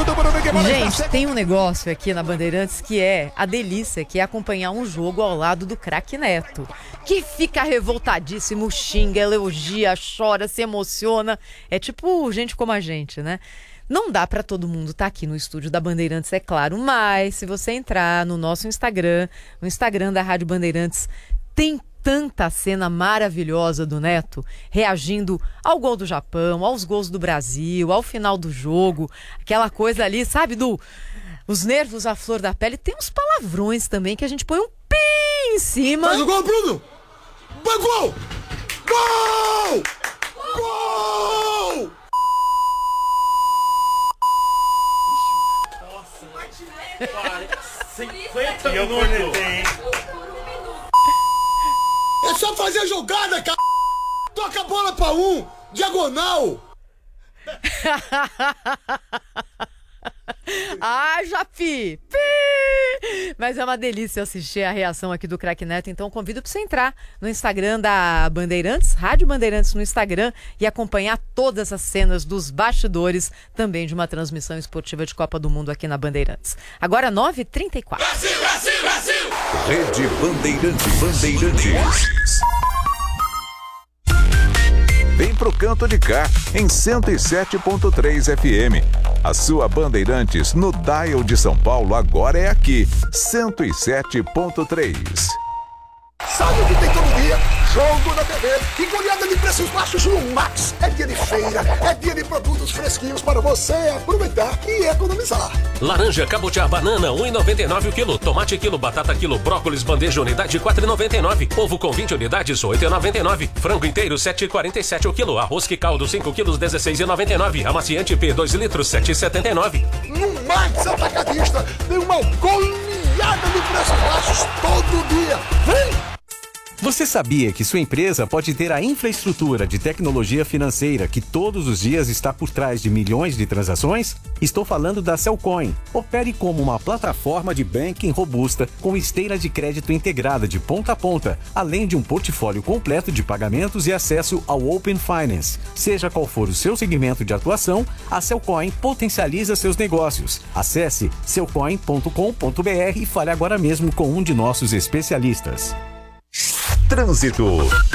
Gente, tem um negócio aqui na Bandeirantes que é a delícia, que é acompanhar um jogo ao lado do craque Neto, que fica revoltadíssimo, xinga, elogia, chora, se emociona. É tipo gente como a gente, né? Não dá pra todo mundo estar aqui no estúdio da Bandeirantes, é claro, mas se você entrar no nosso Instagram, no Instagram da Rádio Bandeirantes, tem tanta cena maravilhosa do Neto reagindo ao gol do Japão, aos gols do Brasil, ao final do jogo, aquela coisa ali, sabe, os nervos à flor da pele. Tem uns palavrões também que a gente põe um pi em cima. Faz o gol, Bruno! Gol! Gol! Gol! Nossa, 50 minutos. É só fazer a jogada, cara. Toca a bola pra diagonal. Ah, Japi! Mas é uma delícia assistir a reação aqui do craque Neto, então convido para você entrar no Instagram da Bandeirantes, Rádio Bandeirantes no Instagram, e acompanhar todas as cenas dos bastidores também de uma transmissão esportiva de Copa do Mundo aqui na Bandeirantes. Agora 9h34. Brasil, Brasil, Brasil! Rede Bandeirantes. Vem pro canto de cá, em 107.3 FM. A sua Bandeirantes no dial de São Paulo agora é aqui, 107.3. Sabe o que tem todo dia? Jogo da TV e goleada de preços baixos no Max. É dia de feira, é dia de produtos fresquinhos para você aproveitar e economizar. Laranja, cabotiá, banana, 1,99 o quilo. Tomate quilo, batata quilo, brócolis, bandeja unidade, 4,99. Ovo com 20 unidades, 8,99. Frango inteiro, 7,47 o quilo. Arroz que caldo, 5 quilos, 16,99. Amaciante P, 2 litros, 7,79. No Max Atacadista tem uma goleada de preços baixos todo dia. Vem! Você sabia que sua empresa pode ter a infraestrutura de tecnologia financeira que todos os dias está por trás de milhões de transações? Estou falando da Cellcoin. Opere como uma plataforma de banking robusta com esteira de crédito integrada de ponta a ponta, além de um portfólio completo de pagamentos e acesso ao Open Finance. Seja qual for o seu segmento de atuação, a Cellcoin potencializa seus negócios. Acesse cellcoin.com.br e fale agora mesmo com um de nossos especialistas. Trânsito.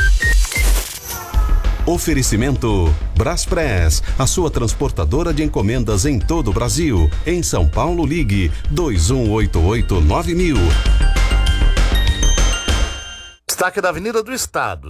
Oferecimento Braspress, a sua transportadora de encomendas em todo o Brasil. Em São Paulo, ligue 2188-9000. Destaque da Avenida do Estado.